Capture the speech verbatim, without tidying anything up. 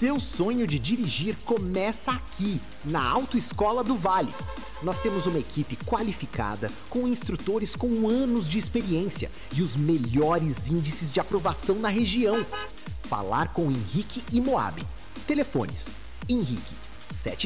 seu sonho de dirigir começa aqui, na Autoescola do Vale. Nós temos uma equipe qualificada, com instrutores com anos de experiência e os melhores índices de aprovação na região. Falar com Henrique e Moab. Telefones: Henrique sete